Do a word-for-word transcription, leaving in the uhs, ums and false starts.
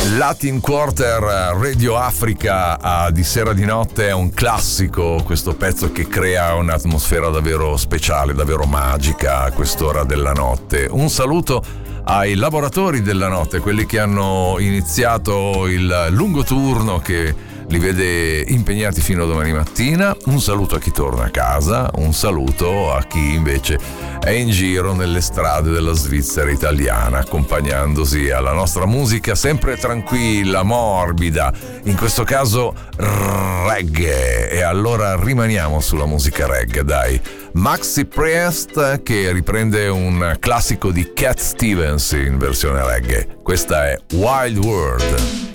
Latin Quarter Radio Africa a Di Sera di Notte è un classico, questo pezzo che crea un'atmosfera davvero speciale, davvero magica a quest'ora della notte. Un saluto ai lavoratori della notte, quelli che hanno iniziato il lungo turno che li vede impegnati fino a domani mattina. Un saluto a chi torna a casa, un saluto a chi invece è in giro nelle strade della Svizzera italiana, accompagnandosi alla nostra musica sempre tranquilla, morbida, in questo caso reggae. E allora rimaniamo sulla musica reggae, dai. Maxi Priest che riprende un classico di Cat Stevens in versione reggae. Questa è Wild World.